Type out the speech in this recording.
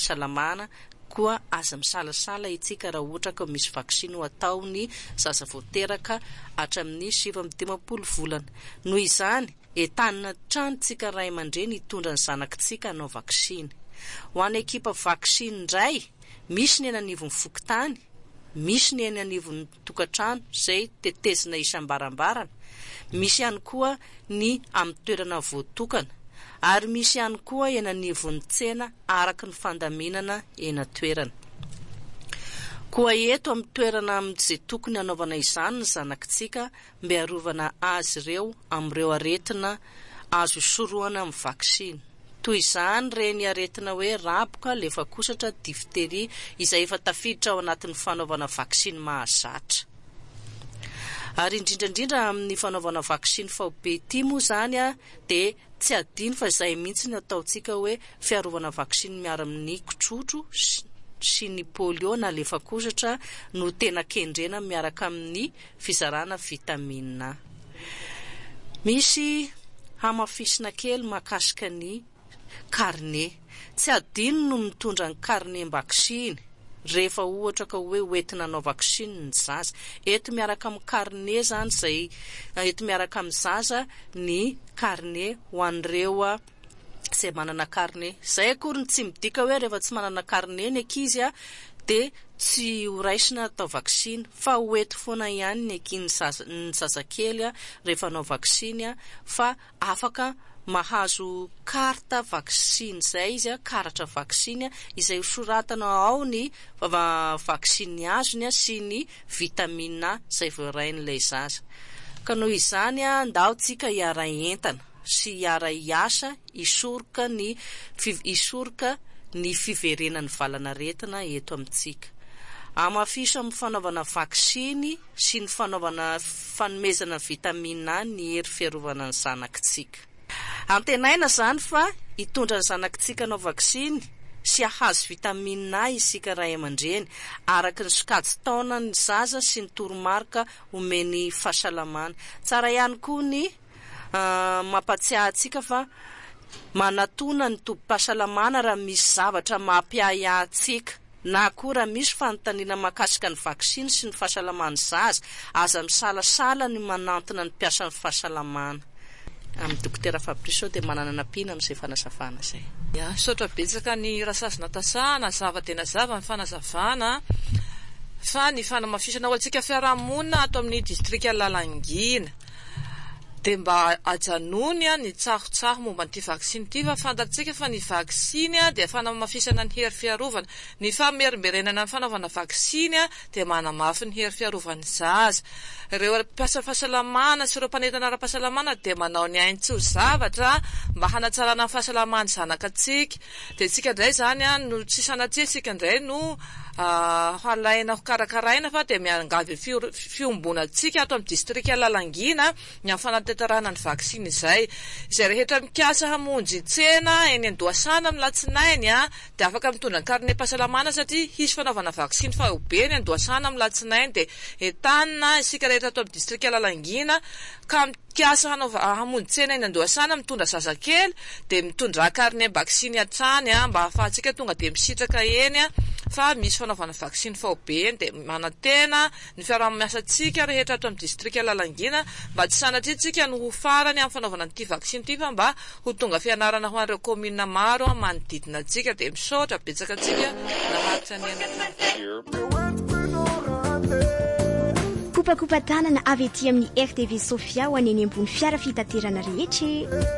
fahasalamana koa aza misalasala itsika raha ohatra ka misy vaksiny ho ataony zaza vao teraka hatramin'ny 7 volana. Noho izany entanina trano tsika ray aman-dreny hitondra ny zanakitsika hanao vaksiny. Ho an'ny ekipa vaksiny indray, misy ny eny anivon'ny fokontany, misy ny eny anivon'ny tokantrano izay tetezina isambarambarana, misy ihany koa ny amin'ny toerana voatokana, ary misy ihany koa eny anivon'ny tsena araka ny fandaminana eny an-toerana. Koa eto amin'ny toerana amin'izay tokony hanaovana izany ny zanakitsika mba harovana azy ireo amin'ireo aretina azo sorohana amin'ny vaksiny. Toy izany reny aretina hoe raboka, lefakosatra, difteria izay efa tafiditra ao anatin'ny fanaovana vaksiny mahazatra. Ary indrindrandrindra amin'ny fanaovana vaksiny faobe ity moa zany dia tsy adino fa izay mihitsy ny ataontsika hoe fiarovana vaksiny miaro amin'ny kotrotro sy ny polio na lefakosatra no tena kendrena miaraka amin'ny fizarana vitamina. Misy hamafisina kely mahakasika ny carnet. Tsy adino no mitondra ny carnet vaksiny rehefa ohatra ka hoe hoentina hanao vaksiny ny zaza. Eto miaraka amin'ny carnet zany izay eto miaraka amin'ny zaza ny carnet ho an'ireo izay manana carnet. Izay akory tsy midika hoe rehefa tsy manana carnet ny ankizy dia tsy ho raisina atao vaksiny, fa hoeto foana ihany ny ankizy ny zazakely rehefa hanao vaksiny fa afaka mahazo karta vaksiny izay izy karatra vaksiny izay soratana ao ny vaksiny azony sy ny vitamina izay voarain'ilay zaza. Ka noho izany ndaontsika hiara entana sy hiara hiasa hisoroka ny fiverenan'ny valanaretina eto amintsika. Amafiso amin'ny fanaovana vaksiny sy ny fanaovana fanomezana vitamina ny hery fiarovana ny zanakitsika. Antenaina zany fa hitondra ny zanakitsika anao vaksiny sy ahazo vitamina isika ray aman-dreny araka ny sokajy taona ny zaza sy ny toromarika omeny fahasalamana. Tsara ihany koa ny mampatsiahy antsika fa manatona ny tobim-pahasalamana raha misy zavatra mampiahy antsika na koa raha misy fanontaniana mahakasika ny vaksiny sy ny fahasalaman'ny zaza, aza misalasala ny manantona ny mpiasa ny fahasalamana. Amin'ny dokotera Fabrice dia manana nampiana amin'izay fanazavana izay. Sotra betsaka ny rasasina tasahana zava-tena zava ny fanazavana fa ny fanamafisana ho antsika fiarahamonina ato amin'ny distrika Lalangina dia mba ajanony ny tsahotsaho momba n'ity vaksiny ity fa fantatsika fa ny vaksiny dia fanamafisana ny hery fiarovana. Ny famerimberenana ny fanaovana vaksiny dia manamafy ny hery fiarovan'ny zaza. Ireo mpiasa fahasalamana sy ireo mpanetana ara-pahasalamana dia manao ny aintso zavatra mba hanatsarana ny fahasalaman'ny zanakatsika. Dia tsika indray zany no tsy sanatsia tsika indray no halaina ho karakaraina fa dia miangavy fiombonantsika ato amin'ny distrika Lalangina ny fanatetarana ny vaksiny izay. Izay rehetra mikasa hamonjy tsena eny Andohasana amin'ny latsinainy dia afaka mitondra ny carnet pahasalamana satria hisy fanaovana vaksiny faobe ny Andohasana amin'ny latsinainy dia entanina isika rehetra ato amin'ny distrika Lalangina ka mikasa hamonjy tsena eny Andohasana mitondra zazakely dia mitondra carnet vaksiny hatrany mba ahafahantsika tonga dia misitraka eny fa misy fanaovana vaksiny faobe dia manantena ny fiaraha-miasantsika rehetra ato amin'ny distrika Lalangina mba tsy sanatria tsika no ho farany amin'ny fanaovana n'ity vaksiny ity fa mba ho tonga fianarana ho an'ireo komina maro manodidina antsika dia misaotra betsaka antsika naharitra ny kopakopa tanana avy ety amin'ny RTV Sofia ho aneny ambony fiara fitaterana rehetra.